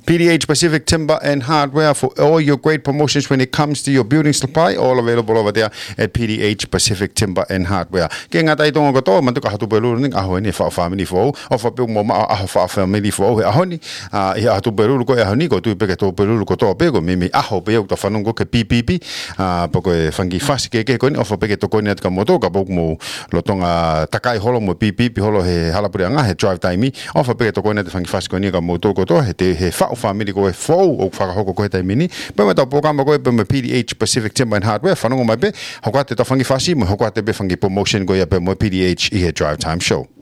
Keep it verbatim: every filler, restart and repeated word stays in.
P D H Pacific Timber and Hardware for all your great promotions when it comes to your building supply, all available over there at P D H Pacific Timber and Hardware. Kaya nga tayo itong ako to, man ito kahatuberu rin ako ni fa family fo, o fa pyung mo ma ako fa family fo, ako ni, iya hatuberu ko ako ni ko tu peke to beru ko to peko mimi ako pe to fanong ko ke P P P, poko fangi fast ke ke ko ni o fa peke to ko ni at ka moto ka bok mo lotong takai holo mo P P P holo he halapuri anga he drive time o fa peke to ko ni at fangi fast ko ni ka moto ko to he te he fa family ko fo o fa ko ko time ni pe ma to programa ko pe P D H Pacific Timber and Hardware fanong mo be ho ka te to fangi fast mo ho ka te be fangi promotion go ya pe mo P D H e drive time show.